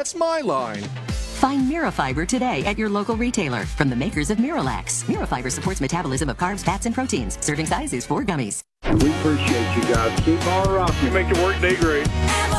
That's my line. Find Mirafiber today at your local retailer from the makers of Miralax. Mirafiber supports metabolism of carbs, fats, and proteins. Serving size is 4 gummies. We appreciate you guys. Keep on rocking. You make your work day great.